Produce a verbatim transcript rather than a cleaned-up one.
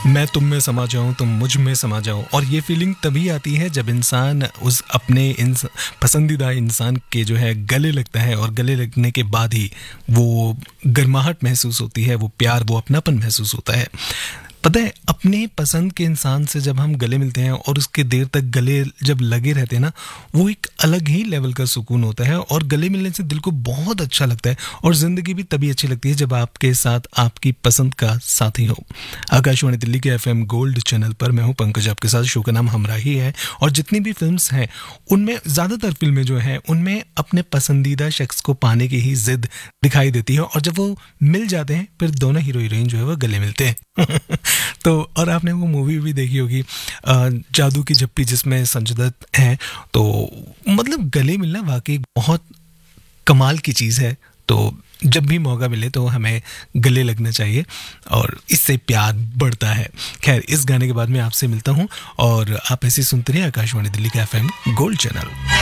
मैं तुम में समा जाऊं, तुम मुझ में समा जाओ। और ये फीलिंग तभी आती है जब इंसान उस अपने इंस, पसंदीदा इंसान के जो है गले लगता है, और गले लगने के बाद ही वो गर्माहट महसूस होती है, वो प्यार, वो अपनापन महसूस होता है। पता है, अपने पसंद के इंसान से जब हम गले मिलते हैं और उसके देर तक गले जब लगे रहते हैं ना, वो एक अलग ही लेवल का सुकून होता है, और गले मिलने से दिल को बहुत अच्छा लगता है। और ज़िंदगी भी तभी अच्छी लगती है जब आपके साथ आपकी पसंद का साथी हो। आकाशवाणी दिल्ली के एफएम गोल्ड चैनल पर मैं हूं पंकज, आपके साथ। शो का नाम हमराही है, और जितनी भी फिल्म्स हैं उनमें, ज़्यादातर फिल्में जो हैं उनमें अपने पसंदीदा शख्स को पाने की ही जिद दिखाई देती है, और जब वो मिल जाते हैं फिर दोनों हीरो हीरोइन जो है वो गले मिलते हैं। तो और आपने वो मूवी भी देखी होगी, जादू की झप्पी, जिसमें संजय दत्त हैं। तो मतलब गले मिलना वाकई बहुत कमाल की चीज़ है। तो जब भी मौका मिले तो हमें गले लगना चाहिए, और इससे प्यार बढ़ता है। खैर, इस गाने के बाद मैं आपसे मिलता हूँ, और आप ऐसे सुनते रहिए आकाशवाणी दिल्ली का एफएम गोल्ड चैनल।